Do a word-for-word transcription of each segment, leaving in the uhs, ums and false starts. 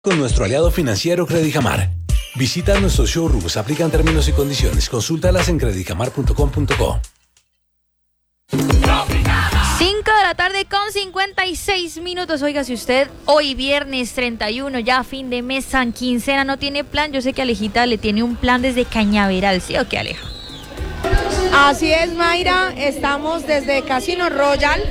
Con nuestro aliado financiero Credijamar. Visita nuestros showrooms, aplican términos y condiciones. Consúltalas en credijamar punto com punto co. cinco de la tarde con cincuenta y seis minutos. Oiga, si usted hoy viernes treinta y uno, ya fin de mes, San Quincena, no tiene plan, yo sé que Alejita le tiene un plan desde Cañaveral, ¿sí o qué, Aleja? Así es, Mayra, estamos desde Casino Royal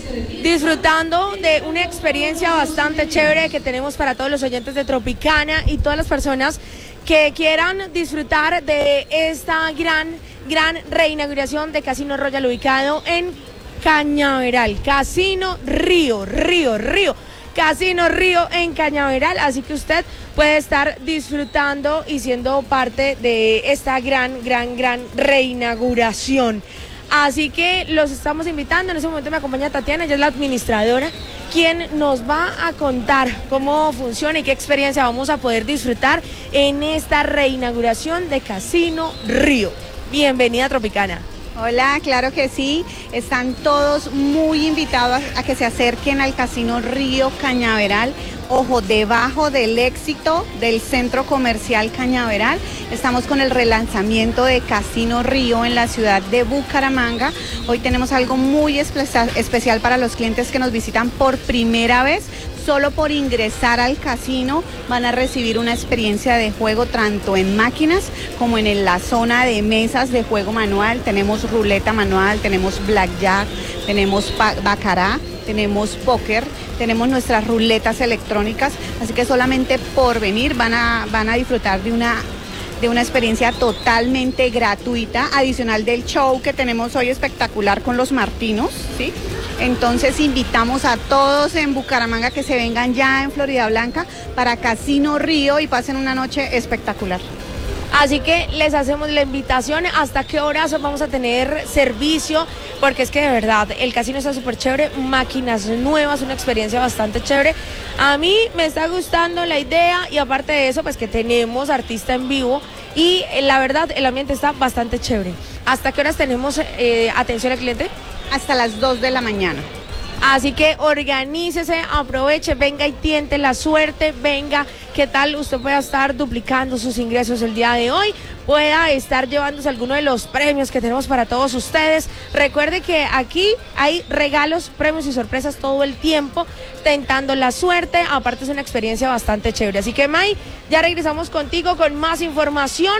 disfrutando de una experiencia bastante chévere que tenemos para todos los oyentes de Tropicana y todas las personas que quieran disfrutar de esta gran, gran reinauguración de Casino Royal ubicado en Cañaveral, Casino Río, Río, Río, Casino Río en Cañaveral, así que usted puede estar disfrutando y siendo parte de esta gran, gran, gran reinauguración. Así que los estamos invitando. En ese momento me acompaña Tatiana, ella es la administradora, quien nos va a contar cómo funciona y qué experiencia vamos a poder disfrutar en esta reinauguración de Casino Río. Bienvenida, Tropicana. Hola, claro que sí, están todos muy invitados a que se acerquen al Casino Río Cañaveral. Ojo, debajo del Éxito del Centro Comercial Cañaveral, estamos con el relanzamiento de Casino Río en la ciudad de Bucaramanga. Hoy tenemos algo muy espe- especial para los clientes que nos visitan por primera vez. Solo por ingresar al casino van a recibir una experiencia de juego tanto en máquinas como en el- la zona de mesas de juego manual. Tenemos ruleta manual, tenemos blackjack, tenemos pa- baccarat, tenemos póker, tenemos nuestras ruletas electrónicas, así que solamente por venir van a, van a disfrutar de una, de una experiencia totalmente gratuita, adicional del show que tenemos hoy espectacular con los martinos, ¿sí? Entonces invitamos a todos en Bucaramanga que se vengan ya en Florida Blanca para Casino Río y pasen una noche espectacular. Así que les hacemos la invitación. ¿Hasta qué horas vamos a tener servicio? Porque es que de verdad el casino está súper chévere, máquinas nuevas, una experiencia bastante chévere. A mí me está gustando la idea y aparte de eso, pues que tenemos artista en vivo y eh, la verdad el ambiente está bastante chévere. ¿Hasta qué horas tenemos eh, atención al cliente? Hasta las dos de la mañana. Así que organícese, aproveche, venga y tiente la suerte, venga, ¿qué tal? Usted pueda estar duplicando sus ingresos el día de hoy, pueda estar llevándose alguno de los premios que tenemos para todos ustedes. Recuerde que aquí hay regalos, premios y sorpresas todo el tiempo, tentando la suerte, aparte es una experiencia bastante chévere. Así que, May, ya regresamos contigo con más información.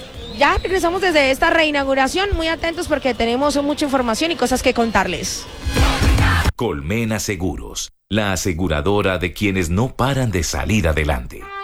Ya regresamos desde esta reinauguración, muy atentos porque tenemos mucha información y cosas que contarles. Colmena Seguros, la aseguradora de quienes no paran de salir adelante.